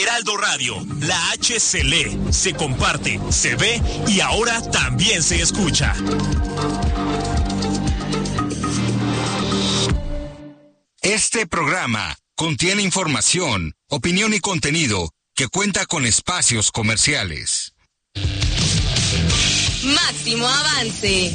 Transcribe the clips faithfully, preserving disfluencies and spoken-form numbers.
Heraldo Radio, la H se lee, se comparte, se ve y ahora también se escucha. Este programa contiene información, opinión y contenido que cuenta con espacios comerciales. Máximo avance.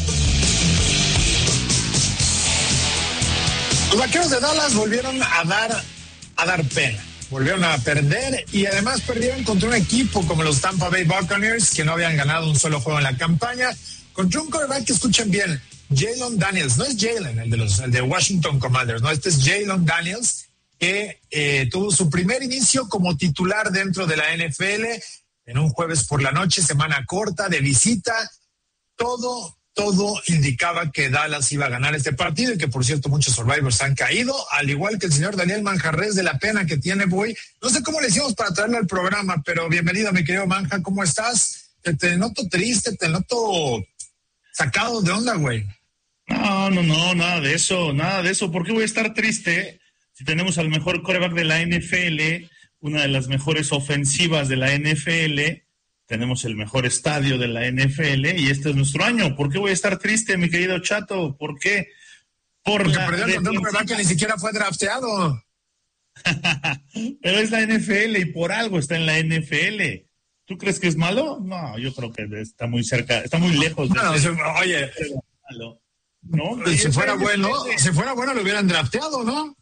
Los Vaqueros de Dallas volvieron a dar a dar pena. Volvieron a perder y además perdieron contra un equipo como los Tampa Bay Buccaneers, que no habían ganado un solo juego en la campaña, contra un quarterback que, escuchen bien, Jalen Daniels. No es Jalen, el de los el de Washington Commanders, no, este es Jalen Daniels, que eh, tuvo su primer inicio como titular dentro de la N F L en un jueves por la noche, semana corta de visita. Todo, todo indicaba que Dallas iba a ganar este partido y que, por cierto, muchos Survivors han caído, al igual que el señor Daniel Manjarres, de la pena que tiene, Boy. No sé cómo le hicimos para traerlo al programa, pero bienvenido, mi querido Manja, ¿cómo estás? Te, te noto triste, te noto sacado de onda, güey. No, no, no, nada de eso, nada de eso. ¿Por qué voy a estar triste si tenemos al mejor quarterback de la N F L, una de las mejores ofensivas de la N F L, tenemos el mejor estadio de la N F L y este es nuestro año? ¿Por qué voy a estar triste, mi querido Chato? ¿Por qué? Por Porque la perdió contra un quarterback que ni siquiera fue drafteado. Pero es la N F L y por algo está en la N F L. ¿Tú crees que es malo? No, yo creo que está muy cerca, está muy lejos de no, ser si, oye, malo. ¿No? Si fuera bueno, si fuera bueno lo hubieran drafteado, ¿no?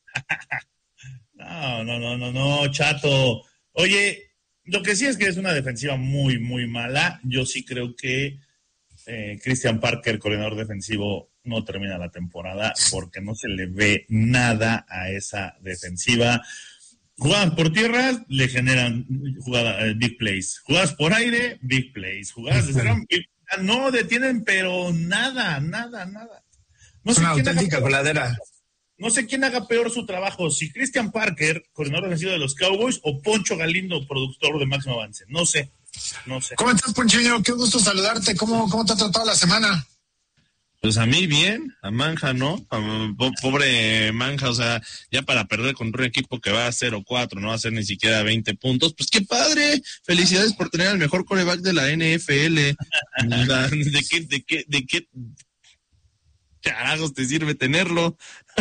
No, no, no, no, no, Chato. Oye, lo que sí es que es una defensiva muy, muy mala. Yo sí creo que eh, Christian Parker, coordinador defensivo, no termina la temporada porque no se le ve nada a esa defensiva. Jugadas por tierra le generan jugadas, eh, big plays. Jugadas por aire, big plays. Jugadas de scrum, big, no detienen, pero nada, nada, nada. No es sé una quién auténtica haga, coladera. No sé quién haga peor su trabajo, si Christian Parker, coordinador defensivo de los Cowboys, o Poncho Galindo, productor de Máximo Avance. No sé, no sé. ¿Cómo estás, Poncheño? Qué gusto saludarte. ¿Cómo, cómo te ha tratado la semana? Pues a mí bien, a Manja, ¿no? A, po, pobre Manja, o sea, ya para perder contra un equipo que va a cero cuatro, no va a hacer ni siquiera veinte puntos, pues qué padre, felicidades por tener al mejor quarterback de la N F L. ¿De qué, de qué, de qué carajos te sirve tenerlo?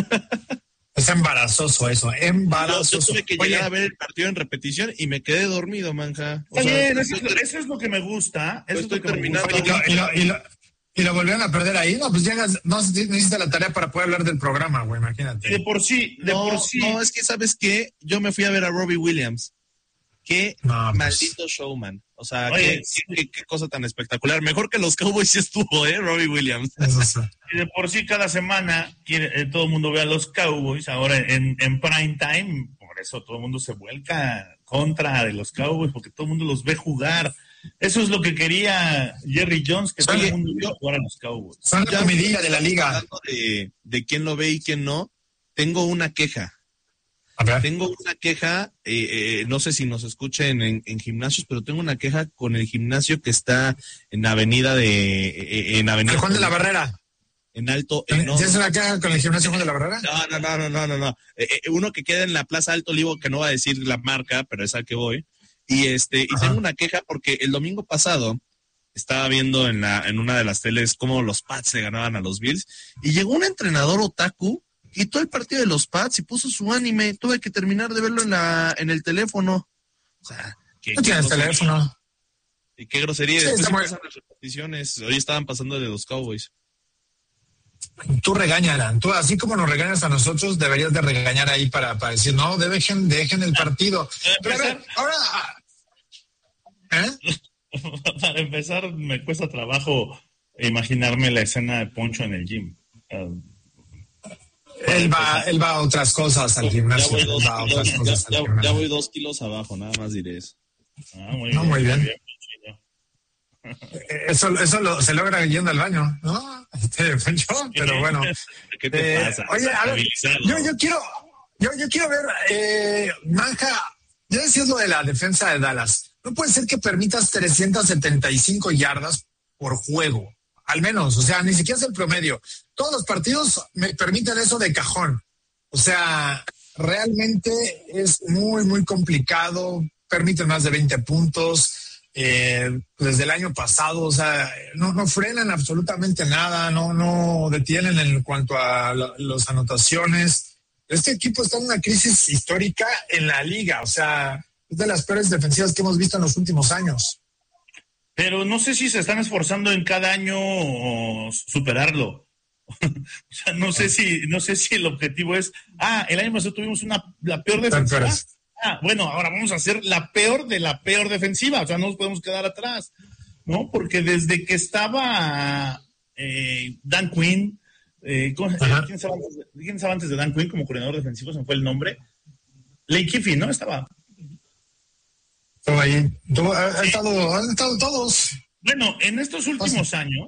Es embarazoso eso, embarazoso. Yo, yo tuve que Oye, llegar a ver el partido en repetición y me quedé dormido, Manja. O Está sea, bien, eso, es, eso es lo que me gusta. Eso es lo que me gusta. Y lo, y, lo, y, lo, y lo volvieron a perder ahí, no, pues llegas, no, no hiciste la tarea para poder hablar del programa, güey, imagínate. De por sí, de no, por sí. No, es que, ¿sabes qué? Yo me fui a ver a Robbie Williams. Qué no, pues... maldito showman. O sea, Oye, qué, sí. qué, qué cosa tan espectacular. Mejor que los Cowboys estuvo, ¿eh? Robbie Williams. Eso sí. Y de por sí, cada semana quiere, eh, todo el mundo ve a los Cowboys. Ahora en, en prime time, por eso todo el mundo se vuelca contra de los Cowboys, porque todo el mundo los ve jugar. Eso es lo que quería Jerry Jones, que todo el mundo vio jugar a los Cowboys. Son la comidilla de la liga. Hablando de, de quién lo ve y quién no, tengo una queja. Tengo una queja, eh, eh, no sé si nos escuchen en, en gimnasios, pero tengo una queja con el gimnasio que está en Avenida de... Eh, en Avenida Juan de la Barrera. En Alto... Eh, no, ¿Tienes una queja con el gimnasio Juan de la Barrera? No, no, no, no, no, no. no. Eh, eh, uno que queda en la Plaza Alto Olivo, que no va a decir la marca, pero es al que voy. Y este y tengo una queja porque el domingo pasado estaba viendo en, la, en una de las teles cómo los Pats le ganaban a los Bills, y llegó un entrenador otaku, quitó el partido de los Pats y puso su anime. Tuve que terminar de verlo en la en el teléfono. O sea, ¿qué, ¿No tienes teléfono? Y qué grosería. Sí, Después muy... pasan las repeticiones. Hoy estaban pasando de los Cowboys. Tú regáñala. Tú, así como nos regañas a nosotros, deberías de regañar ahí para, para decir, no, dejen, dejen el partido. Pero a ver, ahora... ¿Eh? Para empezar, me cuesta trabajo imaginarme la escena de Poncho en el gym. Uh, Él va, él va a otras cosas al gimnasio. Ya voy dos, va a kilos, otras cosas ya, al ya, ya voy dos kilos abajo, nada más diré eso. Ah, muy no, bien, muy bien. Muy bien. Eso, eso lo, se logra yendo al baño, ¿no? Este, pero bueno. ¿Qué te eh, pasa? Oye, a ver, yo, yo quiero, yo, yo quiero ver, eh, Manja, ya decías lo de la defensa de Dallas. No puede ser que permitas trescientas setenta y cinco yardas por juego, al menos, o sea, ni siquiera es el promedio. Todos los partidos me permiten eso de cajón. O sea, realmente es muy, muy complicado permiten más de veinte puntos. Eh, desde el año pasado, o sea, no, no frenan absolutamente nada, no, no detienen en cuanto a las anotaciones. Este equipo está en una crisis histórica en la liga, o sea, es de las peores defensivas que hemos visto en los últimos años. Pero no sé si se están esforzando en cada año superarlo. O sea, no sé si, no sé si el objetivo es, ah, el año pasado tuvimos una la peor defensiva. Ah, bueno, ahora vamos a hacer la peor de la peor defensiva, o sea, no nos podemos quedar atrás, ¿no? Porque desde que estaba eh, Dan Quinn, eh, ¿quién, estaba antes de, ¿quién estaba antes de Dan Quinn como coordinador defensivo? Se me fue el nombre. Lane Kiffin, ¿no? Estaba. Estaba ahí. Ha sí. estado, han estado todos. Bueno, en estos últimos años,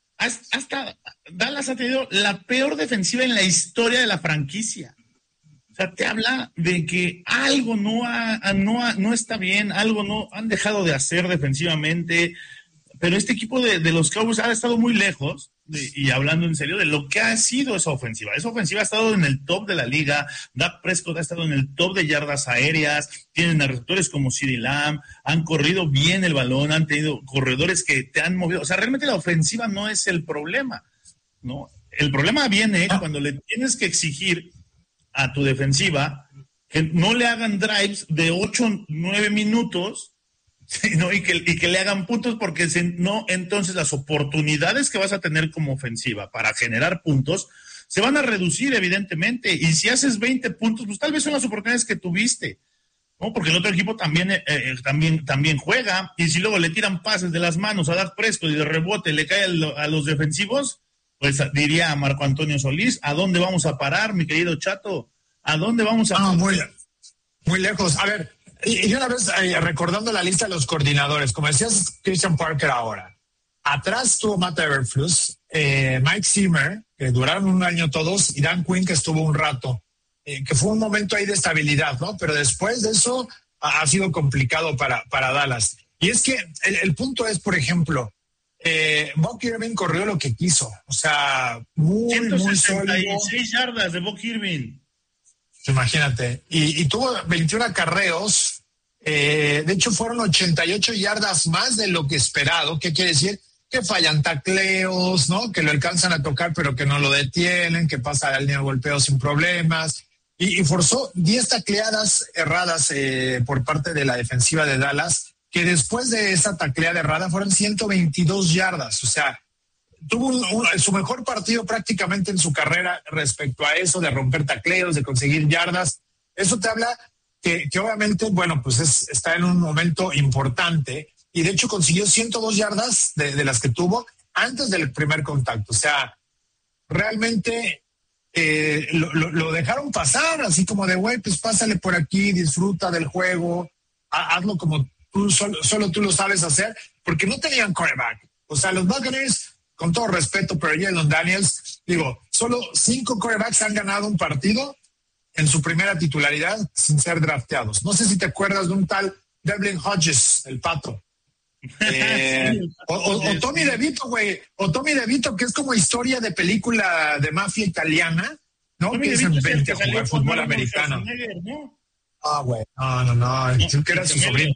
hasta Dallas ha tenido la peor defensiva en la historia de la franquicia. O sea, te habla de que algo no ha, no ha, no está bien, algo no han dejado de hacer defensivamente, pero este equipo de, de los Cowboys ha estado muy lejos, de, y hablando en serio, de lo que ha sido esa ofensiva. Esa ofensiva ha estado en el top de la liga, Dak Prescott ha estado en el top de yardas aéreas, tienen a receptores como CeeDee Lamb, han corrido bien el balón, han tenido corredores que te han movido. O sea, realmente la ofensiva no es el problema, ¿no? El problema viene cuando le tienes que exigir a tu defensiva que no le hagan drives de ocho, nueve minutos, ¿no? y, que, y que le hagan puntos, porque si no, entonces las oportunidades que vas a tener como ofensiva para generar puntos se van a reducir evidentemente, y si haces veinte puntos, pues tal vez son las oportunidades que tuviste, ¿no? Porque el otro equipo también, eh, también, también juega, y si luego le tiran pases de las manos a Dak Prescott y de rebote le cae a los defensivos, pues diría Marco Antonio Solís, ¿a dónde vamos a parar, mi querido Chato? ¿A dónde vamos a parar? No, muy, muy lejos. A ver, y, y una vez eh, recordando la lista de los coordinadores, como decías Christian Parker ahora, atrás estuvo Matt Eberflus, eh, Mike Zimmer, que duraron un año todos, y Dan Quinn, que estuvo un rato, eh, que fue un momento ahí de estabilidad, ¿no? Pero después de eso ha, ha sido complicado para, para Dallas. Y es que el, el punto es, por ejemplo, Eh, Buck Irving corrió lo que quiso, o sea, muy, muy sólido. ciento sesenta y seis yardas de Buck Irving. Imagínate, y, y tuvo veintiún acarreos, eh, de hecho fueron ochenta y ocho yardas más de lo que esperado. ¿Qué quiere decir? Que fallan tacleos, ¿no? Que lo alcanzan a tocar pero que no lo detienen, que pasa la línea de golpeo sin problemas, y, y forzó diez tacleadas erradas eh, por parte de la defensiva de Dallas, que después de esa tacleada errada fueron ciento veintidós yardas. O sea, tuvo un, un, su mejor partido prácticamente en su carrera respecto a eso, de romper tacleos, de conseguir yardas. Eso te habla que, que obviamente, bueno, pues es, está en un momento importante, y de hecho consiguió ciento dos yardas de, de las que tuvo antes del primer contacto. O sea, realmente eh, lo, lo, lo dejaron pasar, así como de, güey, pues pásale por aquí, disfruta del juego, hazlo como Tú, solo, solo tú lo sabes hacer, porque no tenían quarterback. O sea, los Buccaneers, con todo respeto, pero Jalen Daniels, digo, solo cinco quarterbacks han ganado un partido en su primera titularidad sin ser drafteados. No sé si te acuerdas de un tal Devlin Hodges, el pato. Eh, o, o, o Tommy DeVito, güey, o Tommy DeVito, que es como historia de película de mafia italiana, ¿no? Tommy que es en veinte a jugar fútbol americano. ¿No? Ah, oh, güey, no, no, no, no. Tú que eras su sobrino.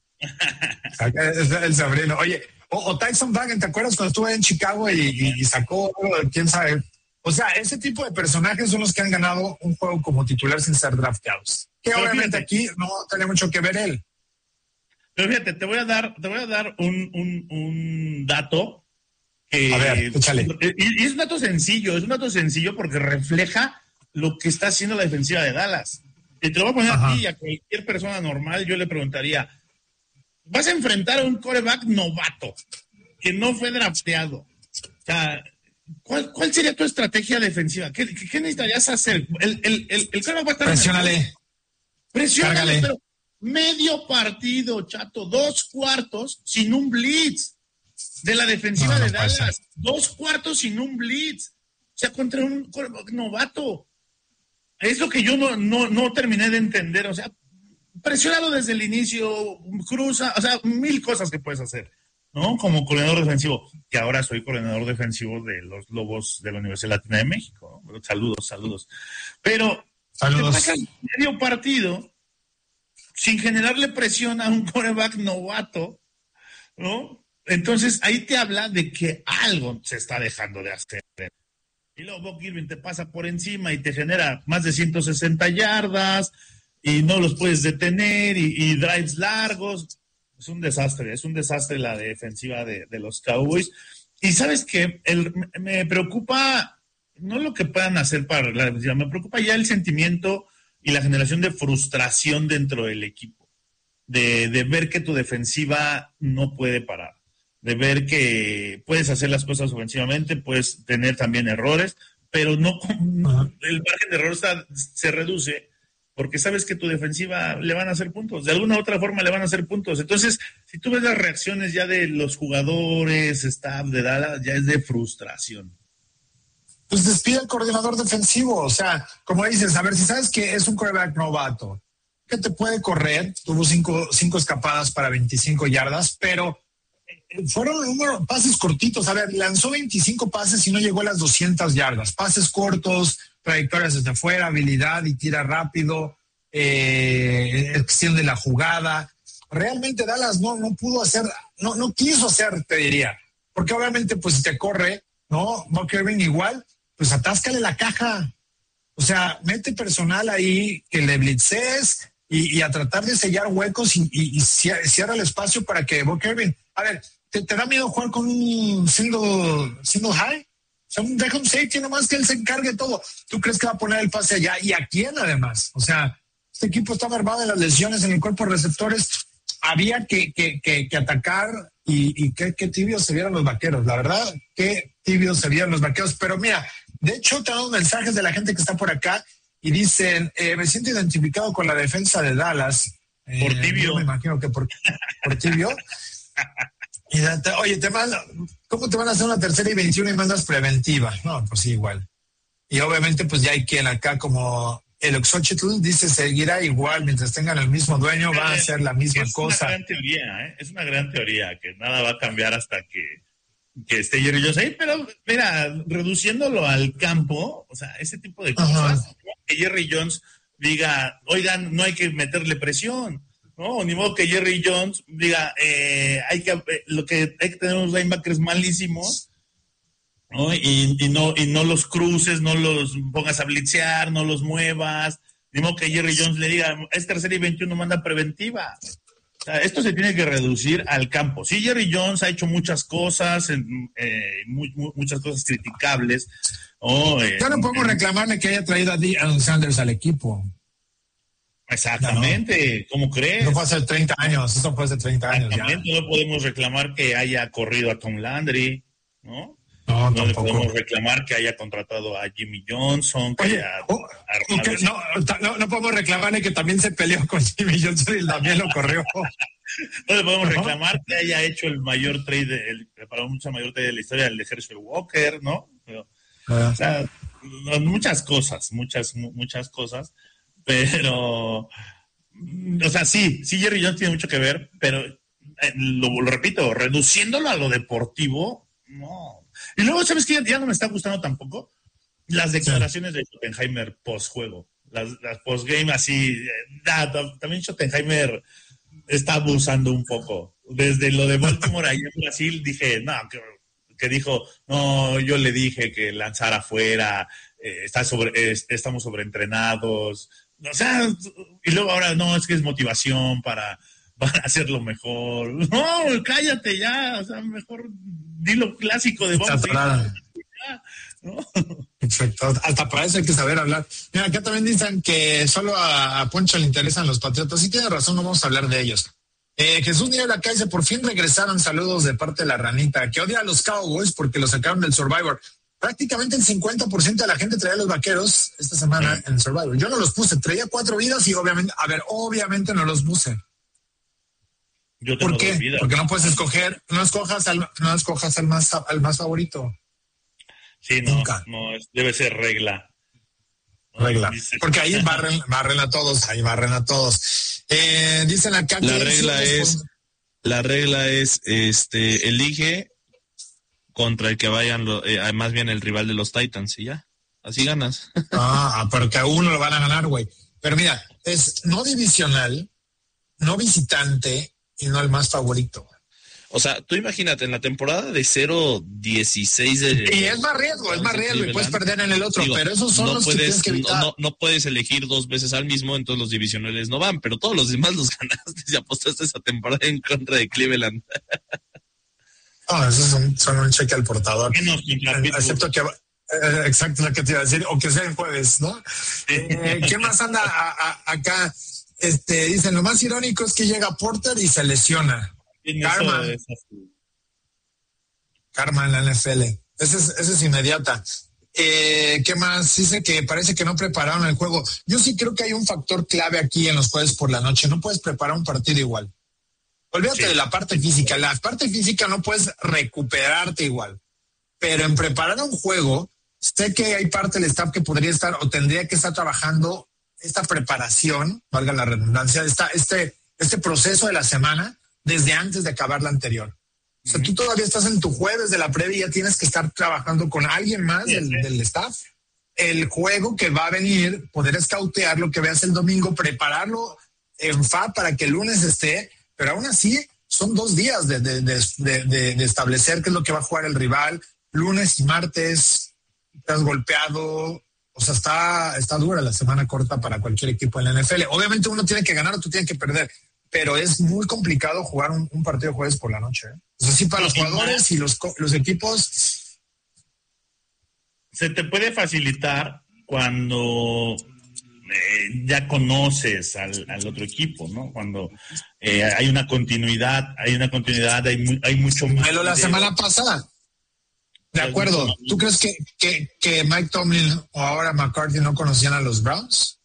Es el sobrino. Oye, o, o Tyson Bagent, ¿te acuerdas cuando estuvo en Chicago y, y, y sacó, quién sabe? O sea, ese tipo de personajes son los que han ganado un juego como titular sin ser drafteados. Que pero obviamente fíjate, aquí no tiene mucho que ver él. Pero fíjate, te voy a dar, te voy a dar un, un, un dato. Que, a ver, échale. Y, y es un dato sencillo, es un dato sencillo porque refleja lo que está haciendo la defensiva de Dallas. Y te lo voy a poner Ajá. a ti y a cualquier persona normal, yo le preguntaría, vas a enfrentar a un quarterback novato que no fue drafteado. O sea, ¿cuál, cuál sería tu estrategia defensiva? ¿Qué, qué, qué necesitarías hacer? El, el, el, el quarterback va a estar... Presiónale. Presiónale, pero medio partido, Chato, dos cuartos sin un blitz de la defensiva no, no de Dallas. Pasa. Dos cuartos sin un blitz. O sea, contra un quarterback novato. Es lo que yo no, no, no terminé de entender. O sea, presionado desde el inicio, cruza, o sea, mil cosas que puedes hacer, ¿no? Como coordinador defensivo, que ahora soy coordinador defensivo de los Lobos de la Universidad Latina de México, ¿no? Saludos, saludos. Pero saludos. Te pasas medio partido sin generarle presión a un quarterback novato, ¿no? Entonces ahí te habla de que algo se está dejando de hacer. Y luego Buck Irving te pasa por encima y te genera más de ciento sesenta yardas y no los puedes detener y, y drives largos. Es un desastre, es un desastre la defensiva de, de los Cowboys. Y sabes que me preocupa no lo que puedan hacer para la defensiva, me preocupa ya el sentimiento y la generación de frustración dentro del equipo, de, de ver que tu defensiva no puede parar, de ver que puedes hacer las cosas ofensivamente, puedes tener también errores, pero no el margen de error está, se reduce porque sabes que tu defensiva le van a hacer puntos, de alguna u otra forma le van a hacer puntos. Entonces, si tú ves las reacciones ya de los jugadores, staff de Dallas, ya es de frustración. Pues despide al coordinador defensivo, o sea, como dices, a ver, si sabes que es un quarterback novato, que te puede correr, tuvo cinco, cinco escapadas para veinticinco yardas, pero fueron número, pases cortitos, a ver, lanzó veinticinco pases y no llegó a las doscientas yardas, pases cortos, trayectorias desde afuera, habilidad y tira rápido, eh, extiende la jugada. Realmente Dallas no, no pudo hacer, no, no quiso hacer, te diría, porque obviamente pues si te corre, ¿no? Buck Irving igual, pues atáscale la caja, o sea, mete personal ahí que le blitzees y, y a tratar de sellar huecos y, y, y cierra el espacio para que Buck Irving, a ver, ¿te, te da miedo jugar con un single, single high? O sea, deja un safety nomás que él se encargue de todo. ¿Tú crees que va a poner el pase allá? ¿Y a quién además? O sea, este equipo está mermado de las lesiones en el cuerpo de receptores. Había que, que, que, que atacar y, y qué, qué tibios se vieron los Vaqueros. La verdad, qué tibios se vieron los Vaqueros. Pero mira, de hecho, te dado mensajes de la gente que está por acá y dicen, eh, me siento identificado con la defensa de Dallas. Por eh, tibio. Me imagino que por, por tibio. Y te, oye, te manda, ¿cómo te van a hacer una tercera y veintiuno y mandas preventiva? No, pues sí, igual. Y obviamente, pues ya hay quien acá, como el Oxochitl, dice, seguirá igual mientras tengan el mismo dueño, va a hacer la misma es cosa. Es una gran teoría, ¿eh? Es una gran teoría, que nada va a cambiar hasta que, que esté Jerry Jones ahí, pero mira, reduciéndolo al campo, o sea, ese tipo de cosas, ¿no? Que Jerry Jones diga, oigan, no hay que meterle presión. No, ni modo que Jerry Jones diga, eh, hay que eh, lo que hay que tener unos linebackers malísimos, ¿no? Y, y no y no los cruces, no los pongas a blitzear, no los muevas. Ni modo que Jerry Jones le diga, es tercera y veintiuno, manda preventiva. O sea, esto se tiene que reducir al campo. Sí, Jerry Jones ha hecho muchas cosas, eh, muy, muy, muchas cosas criticables. Oh, eh, Yo no podemos eh, reclamarle que haya traído a Deion Sanders al equipo. Exactamente, no, ¿cómo crees? No fue hace treinta años, eso fue hace treinta años. Exactamente, ya. No podemos reclamar que haya corrido a Tom Landry, ¿no? No, no tampoco. le podemos reclamar que haya contratado a Jimmy Johnson, que Oye, haya... Oh, okay, no, no, no podemos reclamarle que también se peleó con Jimmy Johnson y también lo corrió. No le podemos reclamar que haya hecho el mayor trade, el, para mucha mayor trade de la historia, el de Herschel Walker, ¿no? Pero, uh. O sea, muchas cosas, muchas, muchas cosas. Pero, o sea, sí, sí, Jerry Jones tiene mucho que ver, pero eh, lo, lo repito, reduciéndolo a lo deportivo, no. Y luego, ¿sabes qué? Ya no me está gustando tampoco las declaraciones sí. de Schottenheimer post-juego, las, las post-game así. Eh, da, da, también Schottenheimer está abusando un poco. Desde lo de Baltimore ahí en Brasil dije, no, que, que dijo, no, yo le dije que lanzara afuera, eh, está sobre, eh, estamos sobreentrenados. O sea, y luego ahora no, es que es motivación para, para hacerlo mejor. No, cállate ya, o sea, mejor di lo clásico de vamos a ¿no? Exacto, hasta para eso hay que saber hablar. Mira, acá también dicen que solo a, a Poncho le interesan los Patriotas. Sí tiene razón, no vamos a hablar de ellos. Eh, Jesús Nivel acá dice, por fin regresaron, saludos de parte de la ranita, que odia a los Cowboys porque los sacaron del Survivor. Prácticamente el cincuenta por ciento de la gente traía a los Vaqueros esta semana sí. en Survivor. Yo no los puse, traía cuatro vidas y obviamente, a ver, obviamente no los puse. Yo ¿Por qué? Vidas. Porque no puedes escoger, no escojas al, no escojas al más, al más favorito. Sí, no, Nunca. no, es, debe ser regla. Regla. Porque ahí barren, barren a todos, ahí barren a todos. Eh, dicen acá que la regla es, es la regla es, este, elige contra el que vayan, lo, eh, más bien el rival de los Titans, y ya, así ganas. Ah, pero que a uno lo van a ganar, güey. Pero mira, es no divisional, no visitante y no el más favorito. O sea, tú imagínate, en la temporada de cero dieciséis de... Y es más riesgo, es más riesgo, y puedes perder en el otro, digo, pero esos son no los puedes, que tienes que evitar. No, no puedes elegir dos veces al mismo, entonces los divisionales no van, pero todos los demás los ganaste si apostaste esa temporada en contra de Cleveland. No, esos son, son un cheque al portador. Excepto que... Eh, exacto lo que te iba a decir, o que sea en jueves, ¿no? Eh, ¿Quién más anda a, a, acá? Este, dicen, lo más irónico es que llega Porter y se lesiona. Karma. Karma en la N F L. Esa es, esa es inmediata. Eh, ¿Qué más? Dice que parece que no prepararon el juego. Yo sí creo que hay un factor clave aquí en los jueves por la noche. No puedes preparar un partido igual. Olvídate sí. de la parte física. La parte física no puedes recuperarte igual. Pero en preparar un juego, sé que hay parte del staff que podría estar o tendría que estar trabajando esta preparación, valga la redundancia, esta, este, este proceso de la semana desde antes de acabar la anterior. O sea, uh-huh. tú todavía estás en tu jueves de la previa y ya tienes que estar trabajando con alguien más sí, del, sí. del staff. El juego que va a venir, poder escautear lo que veas el domingo, prepararlo en F A para que el lunes esté, pero aún así son dos días de, de, de, de, de, de establecer qué es lo que va a jugar el rival. Lunes y martes, te has golpeado, o sea, está, está dura la semana corta para cualquier equipo en la N F L. Obviamente uno tiene que ganar o tú tienes que perder, pero es muy complicado jugar un, un partido de jueves por la noche, ¿eh? O sea, sí, para los jugadores y los, los equipos. Se te puede facilitar cuando eh, ya conoces al, al otro equipo, ¿no? Cuando eh, hay una continuidad, hay una continuidad, hay, hay mucho más. Pero la semana pasada. De acuerdo. ¿Tú crees que, que, que Mike Tomlin o ahora McCarthy no conocían a los Browns?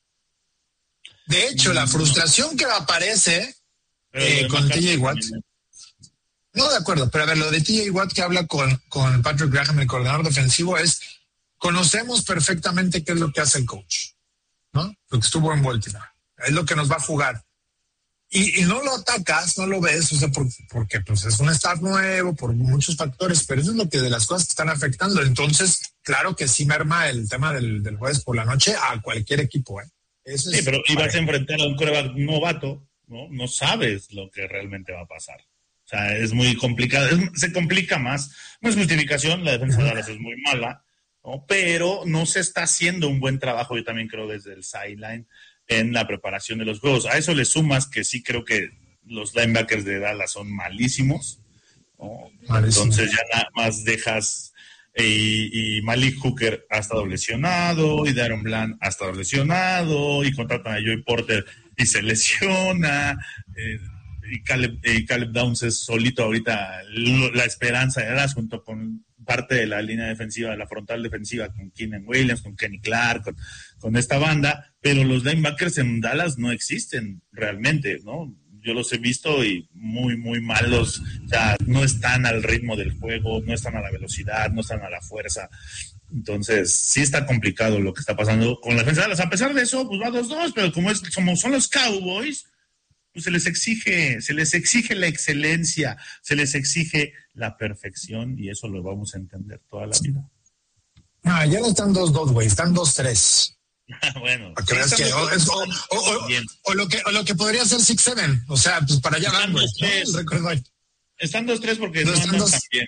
De hecho, la frustración que aparece eh, con T J Watt. No, de acuerdo, pero a ver, lo de T J Watt que habla con, con Patrick Graham, el coordinador defensivo, es conocemos perfectamente qué es lo que hace el coach, ¿no? Lo que estuvo en Baltimore. Es lo que nos va a jugar. Y, y no lo atacas, no lo ves, o sea, por, porque pues es un staff nuevo, por muchos factores, pero eso es lo que de las cosas que están afectando. Entonces, claro que sí merma el tema del, del jueves por la noche a cualquier equipo, ¿eh? Eso sí, es pero ibas a enfrentar a un quarterback novato, ¿no? No sabes lo que realmente va a pasar. O sea, es muy complicado, es, se complica más. No es justificación, la defensa de Dallas es muy mala, ¿no? Pero no se está haciendo un buen trabajo, yo también creo, desde el sideline en la preparación de los juegos. A eso le sumas que sí creo que los linebackers de Dallas son malísimos, ¿no? Malísimo. Entonces ya nada más dejas... Y, y Malik Hooker ha estado lesionado, y Darren Bland ha estado lesionado, y contratan a Joey Porter y se lesiona, eh, y Caleb, eh, Caleb Downs es solito ahorita la esperanza de Dallas junto con parte de la línea defensiva, de la frontal defensiva, con Keenan Williams, con Kenny Clark, con, con esta banda, pero los linebackers en Dallas no existen realmente, ¿no? Yo los he visto y muy, muy malos. O sea, no están al ritmo del juego, no están a la velocidad, no están a la fuerza. Entonces, sí está complicado lo que está pasando con la defensa de Dallas. A pesar de eso, pues va dos dos, pero como, es, como son los Cowboys, pues se les exige, se les exige la excelencia, se les exige la perfección, y eso lo vamos a entender toda la vida. No, ya no están dos dos, güey, están dos tres. Bueno, sí, que, o, es, o, o, o, o, lo que, o lo que podría ser six seven, o sea, pues para allá van, güey, ¿no? Están dos tres porque no andan tan bien.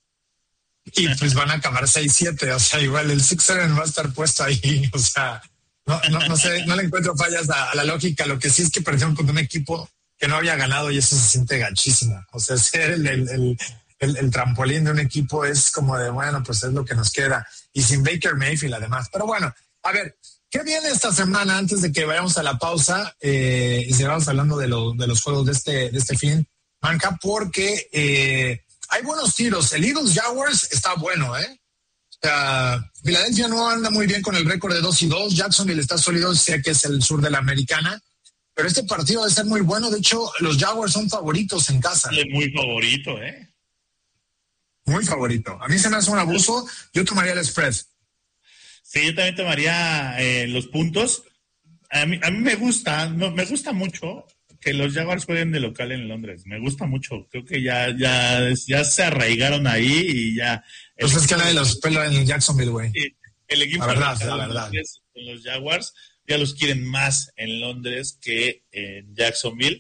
Y pues van a acabar seis siete, o sea, igual el six seven va a estar puesto ahí, o sea, no, no, no sé, no le encuentro fallas a, a la lógica. Lo que sí es que perdieron con un equipo que no había ganado y eso se siente gachísimo. O sea, ser el, el, el, el, el trampolín de un equipo es como de, bueno, pues es lo que nos queda. Y sin Baker Mayfield además. Pero bueno, a ver, ¿qué viene esta semana antes de que vayamos a la pausa eh, y sigamos hablando de, lo, de los juegos de este, de este fin, Manca? Porque eh, hay buenos tiros. El Eagles Jaguars está bueno, ¿eh? O sea, Filadelfia no anda muy bien con el récord de dos y dos. Jacksonville está sólido, sé que es el sur de la americana. Pero este partido debe ser muy bueno. De hecho, los Jaguars son favoritos en casa. Es muy favorito, ¿eh? Muy favorito. A mí se me hace un abuso. Yo tomaría el spread. Sí, yo también tomaría eh, los puntos. A mí, a mí me gusta, no, me gusta mucho que los Jaguars jueguen de local en Londres. Me gusta mucho. Creo que ya, ya, ya se arraigaron ahí y ya. Pues es que nadie los pela en Jacksonville, güey. El equipo la verdad, la verdad. Con los Jaguars ya los quieren más en Londres que en Jacksonville.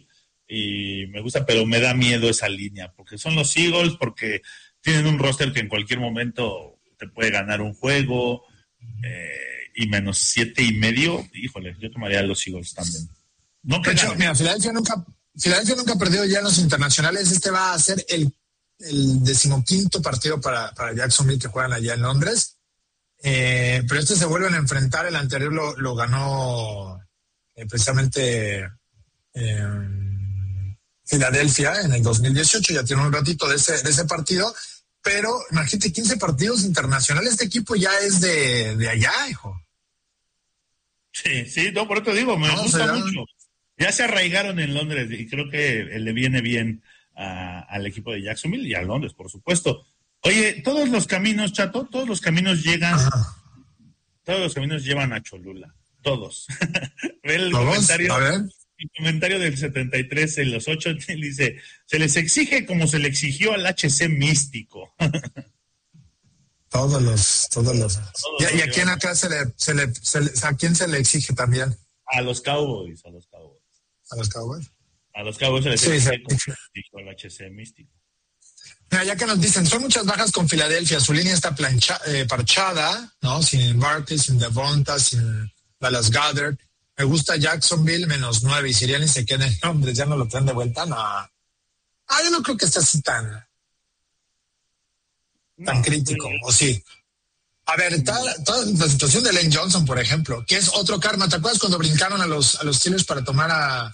y me gusta, pero me da miedo esa línea, porque son los Eagles, porque tienen un roster que en cualquier momento te puede ganar un juego, eh, y menos siete y medio, híjole, yo tomaría a los Eagles también. No de hecho, mira, Filadelfia nunca, Filadelfia nunca ha perdido ya en los internacionales. Este va a ser el, el decimoquinto partido para, para Jacksonville, que juegan allá en Londres. Eh, pero este se vuelven a enfrentar. El anterior lo, lo ganó eh, precisamente eh, Filadelfia en el dos mil dieciocho. Ya tiene un ratito de ese, de ese partido. Pero imagínate, quince partidos internacionales. Este equipo ya es de, de allá, hijo. Sí, sí, no, por eso te digo, me no, gusta o sea, mucho. Ya se arraigaron en Londres y creo que le viene bien a, al equipo de Jacksonville y a Londres, por supuesto. Oye, todos los caminos, Chato, todos los caminos llegan, Ajá. todos los caminos llevan a Cholula, todos. Ve el ¿Todos? comentario, a ver. el comentario del setenta y tres en los ocho, dice, se les exige como se le exigió al H C Místico. Todos los, todos los. Todos ¿Y, los ¿y a quién acá se le, se le, se le, a quién se le exige también? A los Cowboys, a los Cowboys. ¿A los Cowboys? A los Cowboys se les sí, exige sí. como el H C Místico. Mira, ya que nos dicen, son muchas bajas con Filadelfia, su línea está plancha, eh, parchada, ¿no? Sin Barkley, sin Devonta, sin Dallas Goedert. Me gusta Jacksonville, menos nueve, y Sirianni se queda en Londres, ya no lo traen de vuelta, no. Ah, yo no creo que esté así tan, tan no, crítico, sí. ¿O sí? A ver, toda, toda la situación de Lane Johnson, por ejemplo, que es otro karma. ¿Te acuerdas cuando brincaron a los, a los Steelers para tomar a...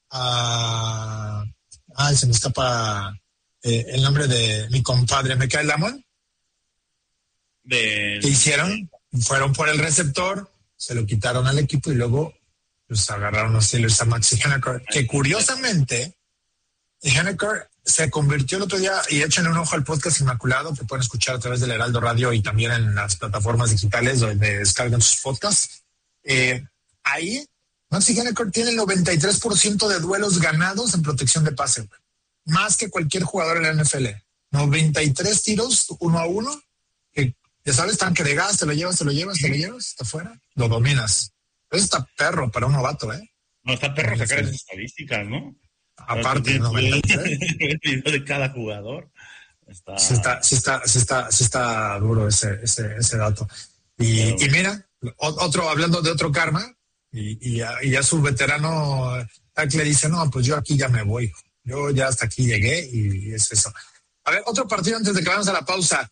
a ay, se me escapa eh, el nombre de mi compadre, Mekhi Lamont? De... ¿Qué hicieron? Fueron por el receptor, se lo quitaron al equipo y luego pues agarraron los Steelers a Maxi Hennecker, que curiosamente Hennecker se convirtió el otro día, y echen un ojo al podcast Inmaculado, que pueden escuchar a través del Heraldo Radio y también en las plataformas digitales donde descargan sus podcasts. Eh, ahí, Maxi Hennecker tiene el noventa y tres por ciento de duelos ganados en protección de pase, más que cualquier jugador en la N F L. noventa y tres tiros uno a uno, que ya sabes, tanque de gas, te lo llevas, te lo llevas, te lo llevas, está fuera, lo dominas. Eso está perro para un novato, ¿eh? No, está perro sacar esas estadísticas, ¿no? Aparte, no, el video de cada jugador. Está... Sí, está, sí, está, sí, está, sí está duro ese, ese, ese dato. Y, Pero... y mira, otro, hablando de otro karma, y, y, ya, y ya su veterano le dice, no, pues yo aquí ya me voy. Yo ya hasta aquí llegué y es eso. A ver, otro partido antes de que vayamos a la pausa.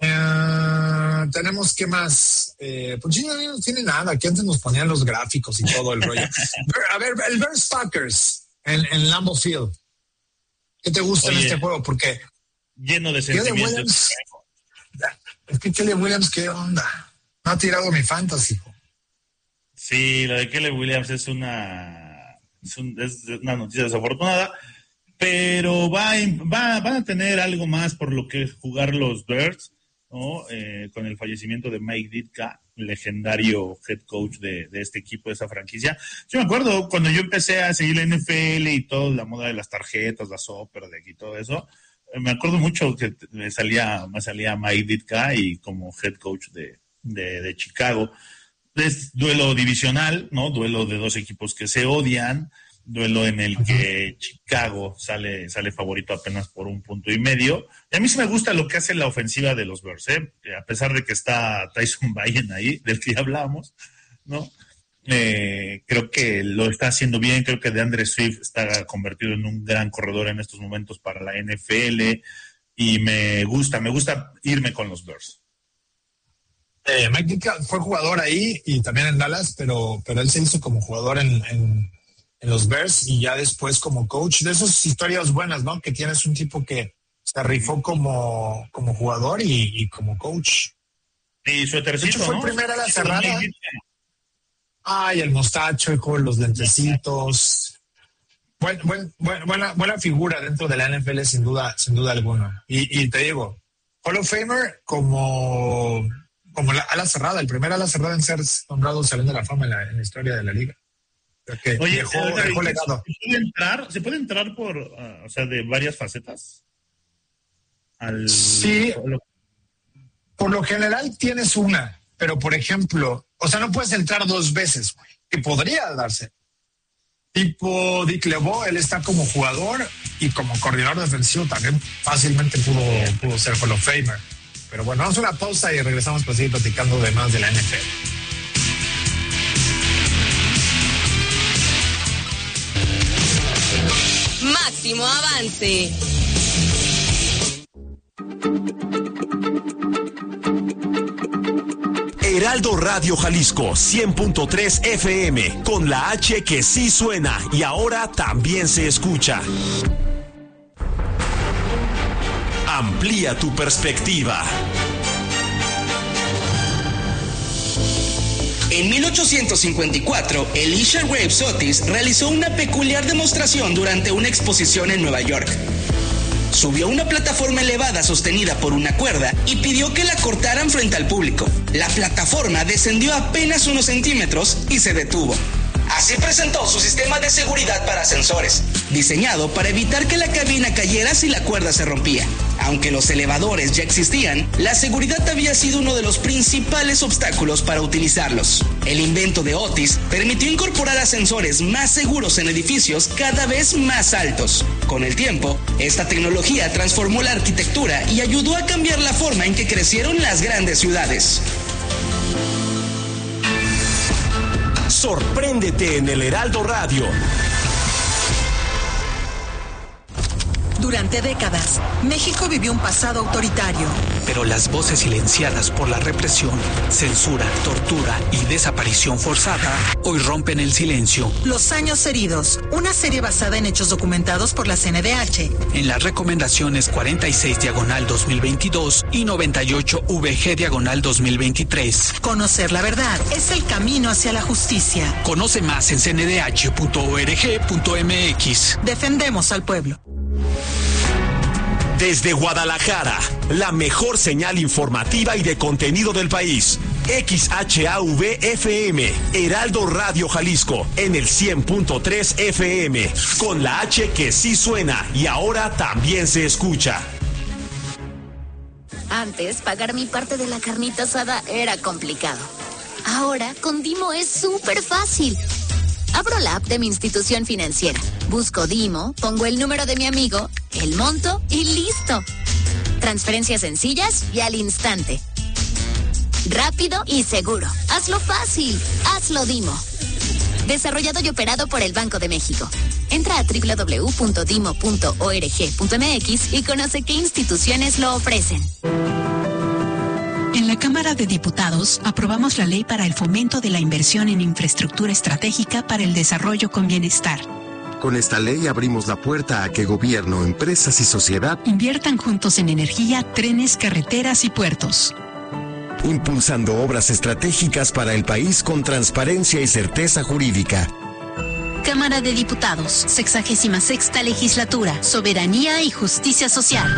Eh, tenemos que más. Eh, pues sí, no tiene nada, que antes nos ponían los gráficos y todo el rollo. A ver, el Bears Packers. En, en Lambeau Field. ¿Qué te gusta Oye, en este juego? Porque lleno de sentimientos. Williams, es que Kelly Williams, ¿qué onda? No ha tirado mi fantasy. Sí, lo de Kelly Williams es una es, un, es una noticia desafortunada, pero va, va, van a tener algo más por lo que jugar los Bears, ¿no? Eh, con el fallecimiento de Mike Ditka, legendario head coach de, de este equipo, de esa franquicia. Yo me acuerdo cuando yo empecé a seguir la N F L y toda la moda de las tarjetas, las Upper Deck y todo eso, me acuerdo mucho que me salía, me salía Mike Ditka y como head coach de, de, de Chicago. Es duelo divisional, ¿no? Duelo de dos equipos que se odian, duelo en el que Chicago sale, sale favorito apenas por un punto y medio. Y a mí sí me gusta lo que hace la ofensiva de los Bears, ¿eh? A pesar de que está Tyson Bagent ahí, del que ya hablábamos, ¿no? Eh, creo que lo está haciendo bien, creo que DeAndre Swift está convertido en un gran corredor en estos momentos para la N F L y me gusta, me gusta irme con los Bears. Eh, Mike Ditka fue jugador ahí y también en Dallas, pero, pero él se hizo como jugador en... en... en los Bears y ya después como coach. De esas historias buenas, ¿no? Que tienes un tipo que se rifó como, como jugador y, y como coach. Y su tercero, de hecho, fue ¿no? el primero a la cerrada. Ay, el mostacho, el con los lentecitos. Buen, buen, buen, buena, buena figura dentro de la N F L, sin duda, sin duda alguna. Y, y te digo, Hall of Famer como, como la ala cerrada, el primer ala cerrada en ser nombrado Salón de la Fama en la, en la historia de la liga. Okay. Oye, dejó, dejó legado. ¿se puede entrar, ¿se puede entrar por, uh, o sea, de varias facetas? Al... Sí, por lo general tienes una, pero por ejemplo, o sea, no puedes entrar dos veces, güey, que podría darse. tipo Dick LeBeau, él está como jugador y como coordinador defensivo también fácilmente pudo, pudo ser Hall of Famer. Pero bueno, vamos a una pausa y regresamos para seguir platicando de más de la N F L. Máximo avance. Heraldo Radio Jalisco cien punto tres F M, con la H que sí suena y ahora también se escucha. Amplía tu perspectiva. En mil ochocientos cincuenta y cuatro, Elisha Graves Otis realizó una peculiar demostración durante una exposición en Nueva York. Subió a una plataforma elevada sostenida por una cuerda y pidió que la cortaran frente al público. La plataforma descendió apenas unos centímetros y se detuvo. Así presentó su sistema de seguridad para ascensores, diseñado para evitar que la cabina cayera si la cuerda se rompía. Aunque los elevadores ya existían, la seguridad había sido uno de los principales obstáculos para utilizarlos. El invento de Otis permitió incorporar ascensores más seguros en edificios cada vez más altos. Con el tiempo, esta tecnología transformó la arquitectura y ayudó a cambiar la forma en que crecieron las grandes ciudades. Sorpréndete en el Heraldo Radio. Durante décadas, México vivió un pasado autoritario. Pero las voces silenciadas por la represión, censura, tortura y desaparición forzada hoy rompen el silencio. Los años heridos, una serie basada en hechos documentados por la C N D H. En las recomendaciones cuarenta y seis diagonal dos mil veintidós y noventa y ocho V G diagonal dos mil veintitrés. Conocer la verdad es el camino hacia la justicia. Conoce más en c n d h punto org punto m x. Defendemos al pueblo. Desde Guadalajara, la mejor señal informativa y de contenido del país. X H A V F M, Heraldo Radio Jalisco, en el cien punto tres F M, con la H que sí suena y ahora también se escucha. Antes, pagar mi parte de la carnita asada era complicado. Ahora, con Dimo es súper fácil. Abro la app de mi institución financiera, busco Dimo, pongo el número de mi amigo, el monto y listo. Transferencias sencillas y al instante. Rápido y seguro. Hazlo fácil. Hazlo Dimo. Desarrollado y operado por el Banco de México. Entra a doble u doble u doble u punto dimo punto org punto m x y conoce qué instituciones lo ofrecen. En la Cámara de Diputados aprobamos la ley para el fomento de la inversión en infraestructura estratégica para el desarrollo con bienestar. Con esta ley abrimos la puerta a que gobierno, empresas y sociedad inviertan juntos en energía, trenes, carreteras y puertos. Impulsando obras estratégicas para el país con transparencia y certeza jurídica. Cámara de Diputados, sexagésima sexta legislatura, soberanía y justicia social.